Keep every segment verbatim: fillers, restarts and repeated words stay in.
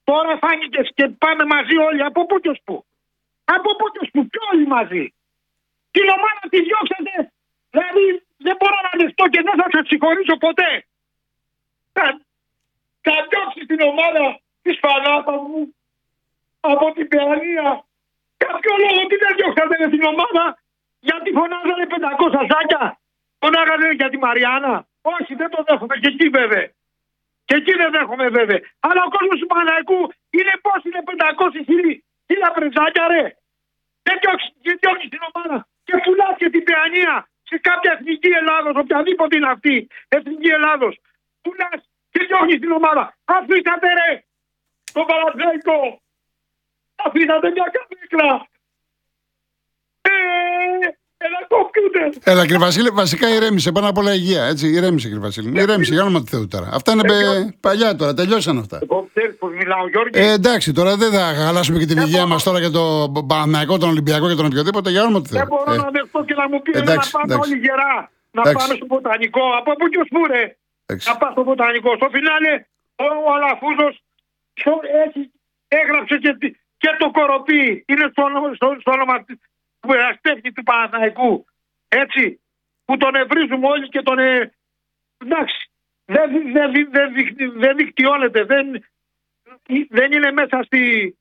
Τώρα φάνηκε και πάμε μαζί όλοι. Από πού και ως πού. Από πού και ως πού. Και όλοι μαζί. Την ομάδα τη διώξατε. Δηλαδή δεν μπορώ να δεχτώ και δεν θα σε συγχωρήσω ποτέ. Θα, θα διώξει την ομάδα της Φανάτα μου από την Παιανία. Κάποιο λόγο τι δεν διώξατε την ομάδα. Γιατί φωνάζανε πεντακόσια σάκια. Φωνάγανε για τη Μαριάννα. Όχι, δεν το δέχομαι. Και εκεί βέβαια. Και εκεί δεν δέχομαι βέβαια. Αλλά ο κόσμος του Παναθηναϊκού είναι πώς είναι πεντακόσια χίλια πρεζάκια ρε. Δεν διώξεις την ομάδα. Και πουλάς και την Παιανία σε κάποια εθνική Ελλάδος, οποιαδήποτε είναι αυτή, εθνική Ελλάδος. Πουλάς και διώχνεις την ομάδα. Αφήσατε ρε τον Παναθηναϊκό. Αφήσατε μια καμπίκλα. Ε, ένα κομπιούτερ. Έλα κύριε Βασίλη, βασικά ηρέμησε πάνω απ' όλα υγεία. Έτσι, ηρέμησε κύριε Βασίλη. Ηρέμησε, για όνομα του Θεού τώρα. Αυτά είναι ε, παλιά τώρα, τελειώσαν αυτά. Εγώ ξέρεις πως μιλάω, Γιώργη. Ε, εντάξει, τώρα δεν θα χαλάσουμε και την δεν υγεία μας τώρα για τον Παναθηναϊκό, τον Ολυμπιακό και τον οποιοδήποτε, για όνομα του Θεού. Δεν μπορώ ε. να δεχτώ και να μου πει να πάμε όλοι γερά. Να εντάξει. πάμε στο Βοτανικό. Από πού και ως πού ρε. Να πάμε στο Βοτανικό. Στο φινάλε ο, ο Αλαφούζος έγραψε και, και το Κοροπή. Είναι στο, στο, στο όνομα του εραστέχνη του Παναθηναϊκού. Έτσι. Που τον ευρίζουμε όλοι και τον. Ε, εντάξει. Δεν δε, δε, δε, δε δικτυώνεται. Δεν, δεν είναι μέσα στη,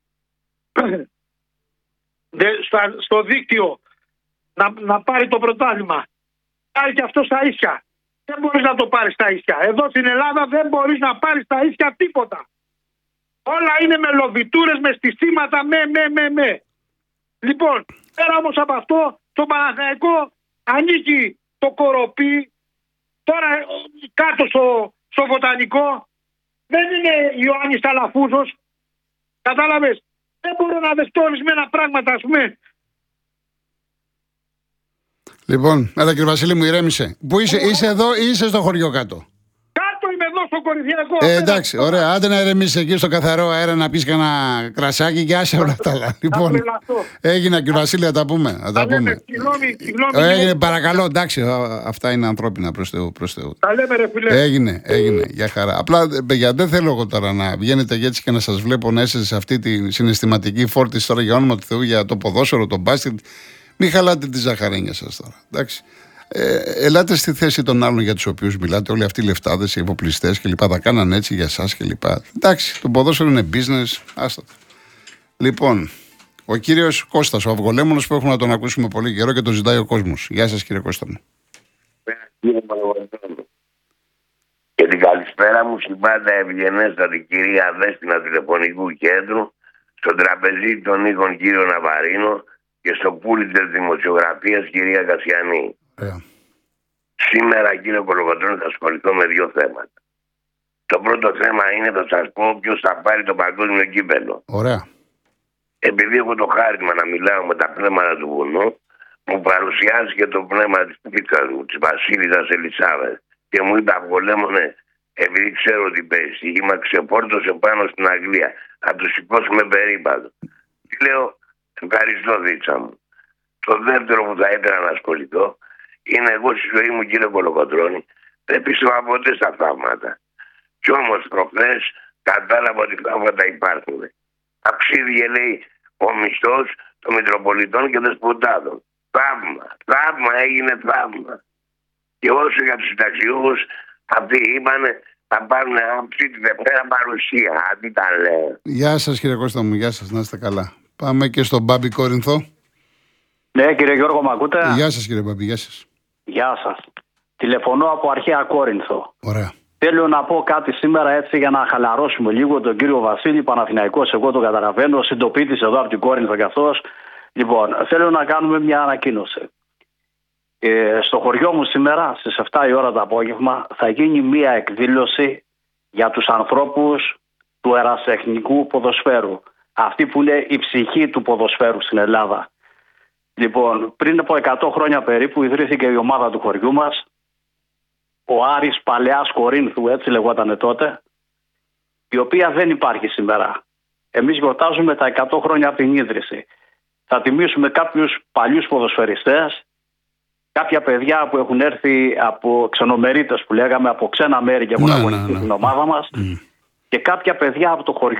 δε, στα, στο δίκτυο να, να πάρει το πρωτάθλημα. Πάρει και αυτό στα ίσια. Δεν μπορείς να το πάρεις στα ίσια. Εδώ στην Ελλάδα δεν μπορείς να πάρεις στα ίσια τίποτα. Όλα είναι με λοβιτούρες, με στισίματα, με, με, με, με. Λοιπόν, πέρα όμως από αυτό, το Παναθηναϊκό ανήκει το Κοροπή. Τώρα κάτω στο, στο Βοτανικό δεν είναι Ιωάννης Αλαφούζος. Κατάλαβες. Δεν μπορώ να δεχτώ ορισμένα πράγματα, ας πούμε. Λοιπόν, έλα κύριε Βασίλη μου, ηρέμησε. Πού είσαι, είσαι εδώ ή είσαι στο χωριό κάτω? Κάτω είμαι εδώ στο Κορυφιακό. Ε, εντάξει, ωραία. Άντε να ηρεμήσεις εκεί στο καθαρό αέρα να πεις κανένα κρασάκι και άσε όλα τα άλλα. Λοιπόν, έγινε κύριε Βασίλη, θα τα πούμε. Θα τα πούμε. Συγγνώμη, συγγνώμη. Έγινε, παρακαλώ, εντάξει, αυτά είναι ανθρώπινα προς Θεού. Προς Θεού. Τα λέμε ρε φίλε. Έγινε, έγινε, για χαρά. Απλά, παιδιά, δεν θέλω εγώ τώρα να βγαίνετε έτσι και να σας βλέπω να είστε σε αυτή τη συναισθηματική φόρτιση τώρα για όνομα του Θεού για το ποδόσφαιρο, το μπάσκετ. Μην χαλάτε τη ζαχαρένια σας τώρα. Εντάξει. Ε, ελάτε στη θέση των άλλων για τους οποίους μιλάτε. Όλοι αυτοί οι λεφτάδες, οι εφοπλιστές κλπ. Θα κάναν έτσι για εσάς κλπ. Εντάξει, το ποδόσφαιρο είναι business. Άστα. Λοιπόν, ο κύριος Κώστας, ο Αυγολέμονος που έχουμε να τον ακούσουμε πολύ καιρό και τον ζητάει ο κόσμος. Γεια σας κύριε Κώστα μου. Και την καλησπέρα μου στην πάντα ευγενέστατη κυρία Δέστηνα τηλεφωνικού κέντρου, στον τραπεζίτη των οίκων κύριο Ναβαρίνο και στο Πούλιτσερ δημοσιογραφίας κυρία Κασιανή. Yeah. Σήμερα κύριε Κολοκοτρώνη θα ασχοληθώ με δύο θέματα. Το πρώτο θέμα είναι θα σας πω ποιος θα πάρει το παγκόσμιο κύπελλο. Ωραία. Επειδή έχω το χάρτημα να μιλάω με τα πνεύματα του βουνού, μου παρουσιάζει και το πνεύμα της πίτσας μου, της Βασίλισσας Ελισάβετ. Και μου είπε Αυγολέμονε, επειδή ξέρω ότι παίζει στοίχημα, ξεφόρτωσε πάνω στην Αγγλία. Θα του σηκώσουμε περίπατο. Τι λέω, ευχαριστώ δίτσα μου. Το δεύτερο που θα ήθελα να ασχοληθώ είναι εγώ στη ζωή μου κύριε Κολοκοτρώνη. Δεν πίστευα ποτέ στα θαύματα. Κι όμως προχθές κατάλαβα ότι θαύματα υπάρχουν. Αξίδια λέει ο μισθός των Μητροπολιτών και Δεσποτάδων. Θαύμα, θαύμα έγινε θαύμα. Και όσο για τους συνταξιούχους, αυτοί είπανε θα πάρουν αυτή τη Δευτέρα παρουσία. Αντί τα λέω. Γεια σας κύριε Κώστα μου, γεια σας, να είστε καλά. Πάμε και στον Μπάμπη Κόρινθο. Ναι κύριε Γιώργο, μ' ακούτε? Γεια σας κύριε Μπάμπη, γεια σας. Γεια σας. Τηλεφωνώ από αρχαία Κόρινθο. Ωραία. Θέλω να πω κάτι σήμερα έτσι για να χαλαρώσουμε λίγο τον κύριο Βασίλη, Παναθηναϊκός, εγώ το καταλαβαίνω, συντοπίτης εδώ από την Κόρινθο κι αυτός. Λοιπόν, θέλω να κάνουμε μια ανακοίνωση. Ε, στο χωριό μου σήμερα στις εφτά η ώρα το απόγευμα θα γίνει μια εκδήλωση για τους ανθρώπους του ερασιτεχνικού ποδοσφαίρου. Αυτή που είναι η ψυχή του ποδοσφαίρου στην Ελλάδα. Λοιπόν, πριν από εκατό χρόνια περίπου ιδρύθηκε η ομάδα του χωριού μας, ο Άρης Παλαιάς Κορίνθου, έτσι λεγότανε τότε, η οποία δεν υπάρχει σήμερα. Εμείς γιορτάζουμε τα εκατό χρόνια από την ίδρυση. Θα τιμήσουμε κάποιους παλιούς ποδοσφαιριστές, κάποια παιδιά που έχουν έρθει από ξενομερίτες που λέγαμε, από ξένα μέρη και έχουν ναι, αγωνιστεί ναι, ναι. στην ομάδα μας, mm. και κάποια παιδιά από το χωριό